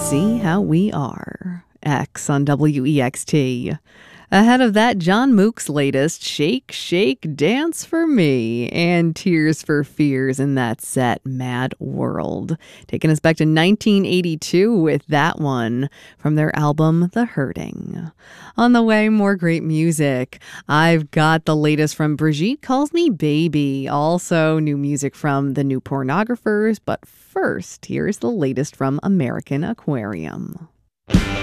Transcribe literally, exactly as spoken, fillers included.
See How We Are. X on W E X T. Ahead of that, John Mook's latest, Shake, Shake, Dance for Me, and Tears for Fears in that set, Mad World. Taking us back to nineteen eighty-two with that one from their album, The Hurting. On the way, more great music. I've got the latest from Brigitte Calls Me Baby. Also, new music from The New Pornographers. But first, here's the latest from American Aquarium.